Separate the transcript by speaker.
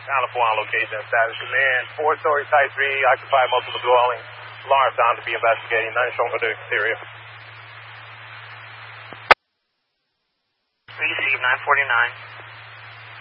Speaker 1: Alpha 1 location and status. Command, 4-story Type 3, occupied multiple dwellings. Alarm sound to be investigating. None shown for the exterior.
Speaker 2: Receive 949.